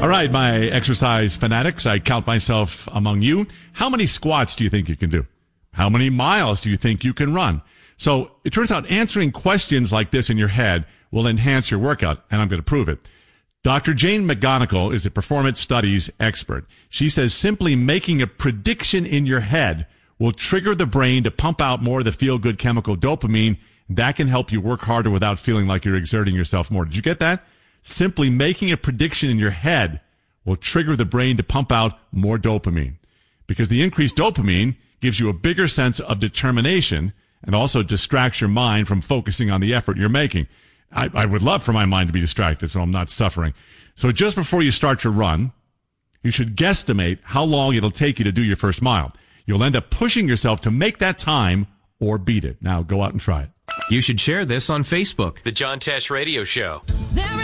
All right, my exercise fanatics, I count myself among you. How many squats do you think you can do? How many miles do you think you can run? So it turns out answering questions like this in your head will enhance your workout, and I'm going to prove it. Dr. Jane McGonigal is a performance studies expert. She says simply making a prediction in your head will trigger the brain to pump out more of the feel-good chemical dopamine. That can help you work harder without feeling like you're exerting yourself more. Did you get that? Simply making a prediction in your head will trigger the brain to pump out more dopamine, because the increased dopamine gives you a bigger sense of determination and also distracts your mind from focusing on the effort you're making. I would love for my mind to be distracted so I'm not suffering. So just before you start your run, you should guesstimate how long it'll take you to do your first mile. You'll end up pushing yourself to make that time or beat it. Now go out and try it. You should share this on Facebook. The John Tesh Radio Show. There